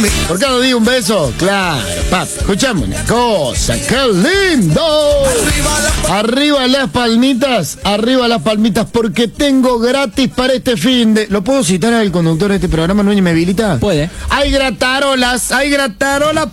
Por cada día un beso, claro, papi. Escuchame una cosa, qué lindo. Arriba las palmitas, porque tengo gratis para este fin de... ¿Lo puedo citar al conductor de este programa, Núñez, me habilita? Puede. Hay gratarolas